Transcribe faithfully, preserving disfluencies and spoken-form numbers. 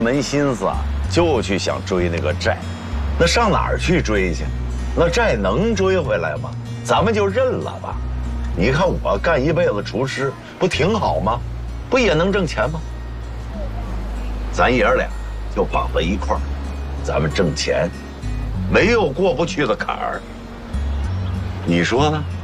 门心思啊，就去想追那个债，那上哪儿去追去？那债能追回来吗？咱们就认了吧。你看我干一辈子厨师，不挺好吗？不也能挣钱吗？咱爷儿俩就绑在一块儿，咱们挣钱，没有过不去的坎儿。你说呢？